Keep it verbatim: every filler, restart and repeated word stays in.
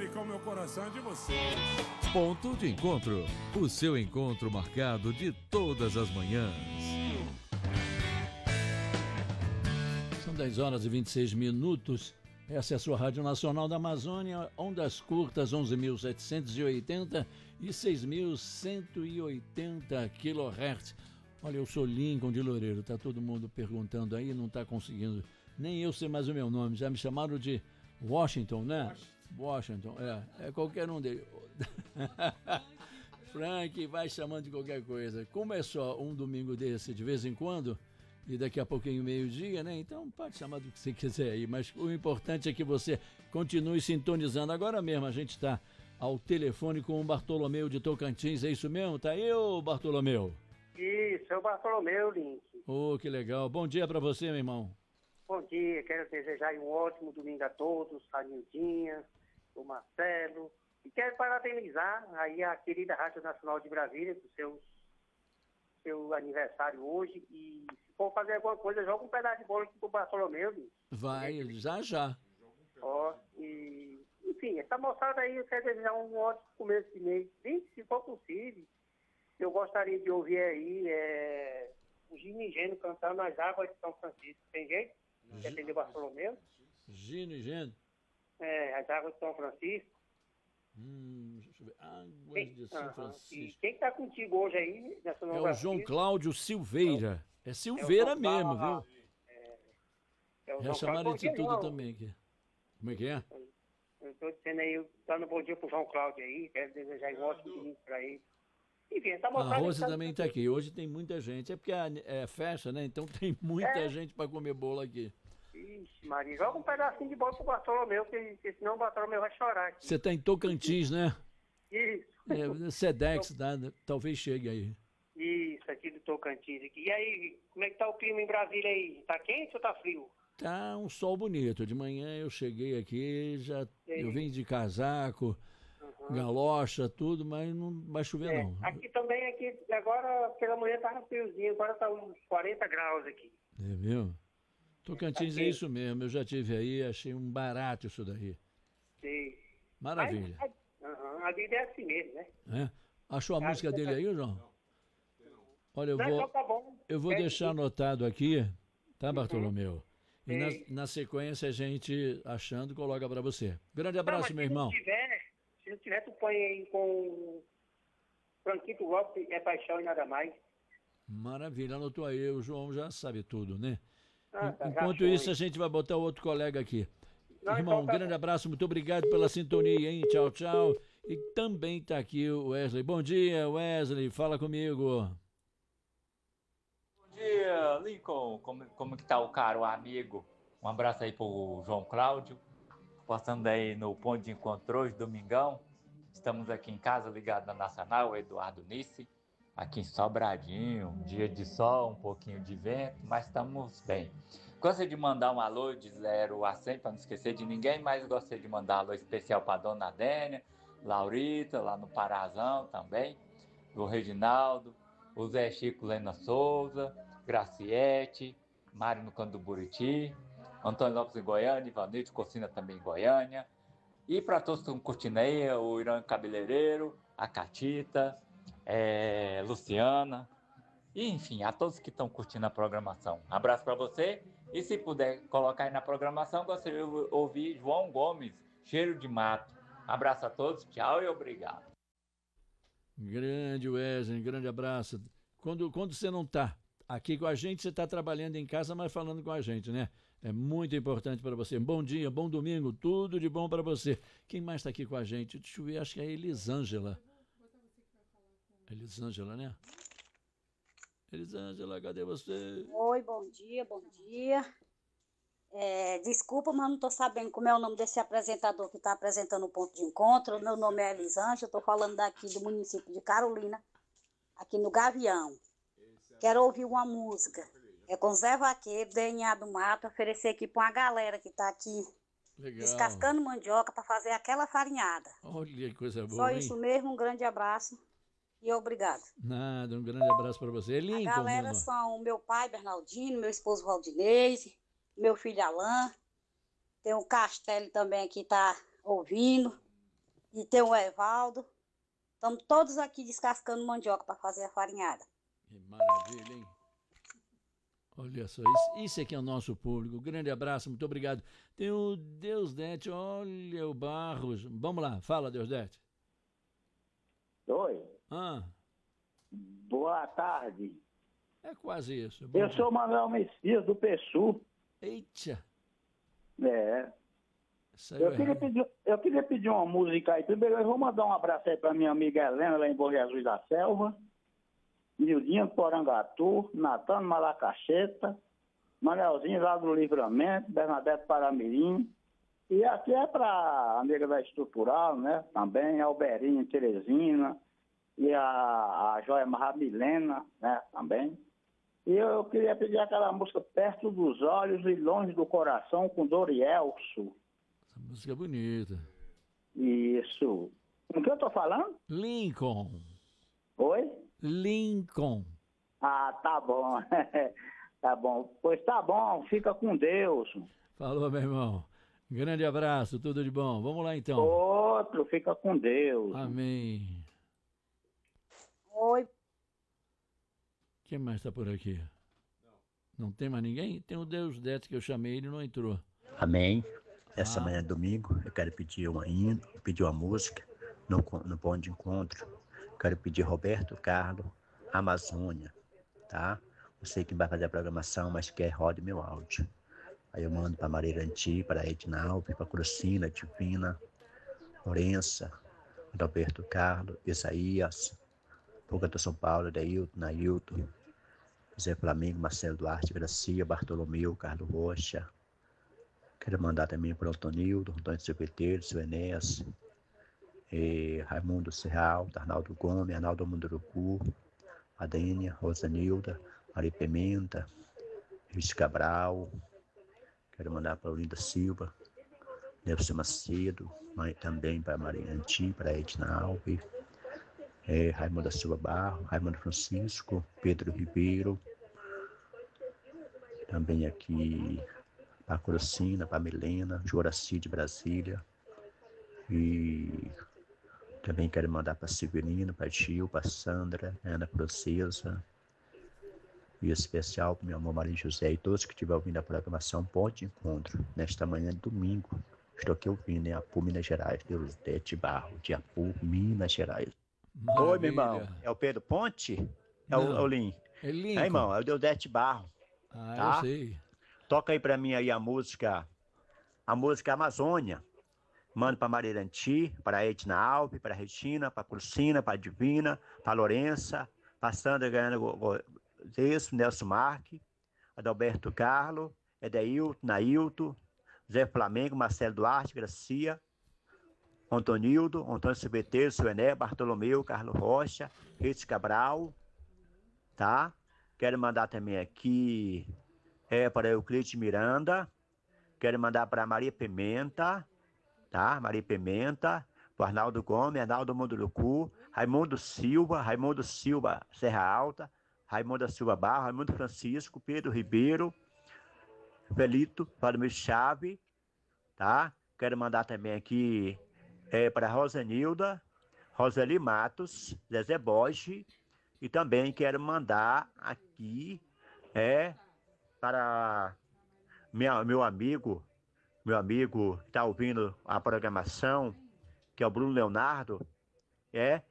ele com o meu coração de vocês. Ponto de encontro, o seu encontro marcado de todas as manhãs. São dez horas e vinte e seis minutos. Essa é a sua Rádio Nacional da Amazônia, ondas curtas onze mil setecentos e oitenta e seis mil cento e oitenta quilohertz. Olha, eu sou Lincoln de Loureiro, tá todo mundo perguntando aí, não tá conseguindo, nem eu sei mais o meu nome, já me chamaram de Washington, né? Washington, é, é qualquer um deles. Frank vai chamando de qualquer coisa. Como é só um domingo desse, de vez em quando, e daqui a pouquinho meio-dia, né? Então pode chamar do que você quiser aí, mas o importante é que você continue sintonizando. Agora mesmo a gente está ao telefone com o Bartolomeu de Tocantins, é isso mesmo? Tá aí, ô Bartolomeu? Isso, é o Bartolomeu, Link. Ô, que legal. Bom dia para você, meu irmão. Bom dia, quero desejar um ótimo domingo a todos, a Nildinha, o Marcelo, e quero parabenizar aí a querida Rádio Nacional de Brasília por seu, seu aniversário hoje, e se for fazer alguma coisa, joga um pedaço de bolo aqui pro Bartolomeu, Link. Vai, já já. Ó, e, enfim, essa moçada aí, eu quero desejar um ótimo começo de mês, Link, se for possível. Eu gostaria de ouvir aí é, o Gino e Gênio cantando As Águas de São Francisco. Tem jeito? Quer entender Bartolomeu? Gino e Gênio? É, As Águas de São Francisco. Hum, deixa eu ver. Águas Quem, de São uh-huh. Francisco. E quem está contigo hoje aí? Nessa É o João Cláudio Silveira. É, é Silveira é mesmo, viu? É, é o Já João chamaram de tudo não. também aqui. Como é que é? Eu estou dizendo aí, dando um bom dia pro João Cláudio aí. Quero desejar um ótimo domingo para ele. Enfim, essa A Rose também está aqui. Hoje tem muita gente. É porque é festa, né? Então tem muita é. gente para comer bolo aqui. Ixi, Maria, joga um pedacinho de bolo pro Bartolomeu, que, que senão o Bartolomeu vai chorar aqui. Você está em Tocantins, né? Isso. É, Sedex, tá? Talvez chegue aí. Isso, aqui do Tocantins. Aqui. E aí, como é que tá o clima em Brasília aí? Tá quente ou tá frio? Tá um sol bonito. De manhã eu cheguei aqui, já eu vim de casaco, uhum. galocha, tudo, mas não vai chover é, não. Aqui também, aqui, agora pela manhã tava friozinho, agora tá uns quarenta graus aqui. É mesmo? Tocantins é, é isso mesmo, eu já tive aí, achei um barato isso daí. Sim. Maravilha. Mas, a, uhum, a vida é assim mesmo, né? É? Achou a, a música dele tá... aí, João? Olha, eu não, vou, então tá bom. eu vou é deixar que... anotado aqui, tá, Bartolomeu? Uhum. E na, na sequência a gente achando coloca pra você. Grande abraço, não, meu irmão. Se não tiver, se não tiver, tu põe aí com Franquito Lopes, é paixão e nada mais. Maravilha, anotou aí, o João já sabe tudo, né? Ah, tá, enquanto isso, a gente vai botar o outro colega aqui. Não, irmão, então tá um grande bom. abraço, muito obrigado pela sintonia, hein? Tchau, tchau. E também está aqui o Wesley. Bom dia, Wesley, fala comigo. Bom dia, Lincoln. Como, como que tá o caro amigo? Um abraço aí pro João Cláudio. Passando aí no ponto de encontro hoje, domingão. Estamos aqui em casa, ligado na Nacional, Eduardo Nice. Aqui em Sobradinho, um dia de sol, um pouquinho de vento, mas estamos bem. Gostaria de mandar um alô de zero a cem, para não esquecer de ninguém, mas gostaria de mandar um alô especial para Dona Adénia, Laurita, lá no Parazão também, o Reginaldo, o Zé Chico Lena Souza, Graciete, Mário no Canto do Buriti, Antônio Lopes em Goiânia, Ivanildo Cocina também em Goiânia. E para todos que estão curtindo aí, o Irã Cabeleireiro, a Catita, É, Luciana, e enfim, a todos que estão curtindo a programação. Um abraço para você, e se puder colocar aí na programação, gostaria de ouvir João Gomes, Cheiro de Mato. Abraço a todos, tchau e obrigado. Grande Wesley, grande abraço. Quando, quando você não está aqui com a gente, você está trabalhando em casa, mas falando com a gente, né? É muito importante para você. Bom dia, bom domingo, tudo de bom para você. Quem mais está aqui com a gente? Deixa eu ver, acho que é a Elisângela. Elisângela, né? Elisângela, cadê você? Oi, bom dia, bom dia. É, desculpa, mas não estou sabendo como é o nome desse apresentador que está apresentando o ponto de encontro. Meu nome é Elisângela, estou falando daqui do município de Carolina, aqui no Gavião. Quero ouvir uma música. É com Zé Vaqueiro, D N A do Mato, oferecer aqui para uma galera que está aqui Legal. Descascando mandioca para fazer aquela farinhada. Olha que coisa boa, Só hein? isso mesmo, um grande abraço. E obrigado. Nada, um grande abraço para você. Lincoln, a galera são meu pai, Bernardino, meu esposo, Valdinese, meu filho, Alain. Tem o Castelli também que está ouvindo. E tem o Evaldo. Estamos todos aqui descascando mandioca para fazer a farinhada. Que maravilha, hein? Olha só, isso, isso aqui é o nosso público. Grande abraço, muito obrigado. Tem o Deusdete, olha o Barros. Vamos lá, fala, Deusdete. Oi. Ah, Boa tarde. é quase isso. Bom Eu dia. sou Manuel Messias, do Pessu. Eita, É. saiu Eu queria, errado. pedir, eu queria pedir uma música aí. Primeiro, eu vou mandar um abraço aí pra minha amiga Helena, lá em Bom Jesus da Selva. Nildinho do Porangatu, Natan Malacacheta, Manelzinho lá do Livramento, Bernadette Paramirim. E aqui é pra amiga da Estrutural, né? Também, Alberinho, Teresina. E a, a Joia Milena, né? Também. E eu queria pedir aquela música Perto dos Olhos e Longe do Coração, com Dorielso. Essa música é bonita. Isso. Com que eu tô falando? Lincoln. Oi? Lincoln. Ah, tá bom. Tá bom. Pois tá bom, fica com Deus. Falou, meu irmão. Grande abraço, tudo de bom. Vamos lá então. Outro, fica com Deus. Amém. Oi. Quem mais está por aqui? Não. Não tem mais ninguém? Tem o Deusdete que eu chamei, ele não entrou. Amém. Essa Ah. manhã é domingo, eu quero pedir uma hino, pedir uma música no, no ponto de encontro. Quero pedir Roberto Carlos, Amazônia, tá? Eu sei que vai fazer a programação, mas quer rode meu áudio. Aí eu mando para Mariranti, para Edna Alves, para Crucina, Divina, Lourença, Roberto Carlos, Isaías, Boca do São Paulo, Deilton, Nailton, José Flamengo, Marcelo Duarte, Gracia, Bartolomeu, Carlos Rocha. Quero mandar também para o Antonildo, Antônio Silveteiro, seu Enéas, eh, Raimundo Serral, Arnaldo Gomes, Arnaldo Munduruku, Adênia, Rosanilda, Maria Pimenta, Luiz Cabral. Quero mandar para Olinda Silva, Nelson Macedo, também para Marianti, para Edna Alves, é, Raimundo Silva Barro, Raimundo Francisco, Pedro Ribeiro, também aqui para Crocina, para Milena, Joraci de Brasília, e também quero mandar para Severino, para Gil, para Sandra, Ana Procesa, e especial para meu amor Maria José e todos que estiverem ouvindo a programação Ponto de Encontro, nesta manhã de domingo. Estou aqui ouvindo em Apu, Minas Gerais, Deusdete Barro, de Apu, Minas Gerais. Maravilha. Oi, meu irmão, é o Pedro Ponte? É o, Não. é o Lin? É Lincoln. É, irmão, é o Deusdete Barro. Ah, tá? eu sei. Toca aí para mim aí a música, a música Amazônia. Mando para Mariranti, para Edna Alves, para Regina, para Crucina, para Divina, para Lourença, para Sandra ganhando isso, Nelson Marques, Adalberto Carlos, Edeilton, Nailton, Zé Flamengo, Marcelo Duarte, Gracia, Antonildo, Antônio Silveteiro, Suené, Bartolomeu, Carlos Rocha, Reis Cabral, tá? Quero mandar também aqui é, para Euclides Miranda, quero mandar para Maria Pimenta, tá? Maria Pimenta, para Arnaldo Gomes, Arnaldo Munduruku, Raimundo Silva, Raimundo Silva, Serra Alta, Raimundo Silva Barro, Raimundo Francisco, Pedro Ribeiro, Felito, Vladimir Chave, tá? Quero mandar também aqui é, para Rosanilda, Roseli Matos, Zezé Borges, e também quero mandar aqui é, para minha, meu amigo, meu amigo que está ouvindo a programação, que é o Bruno Leonardo, é,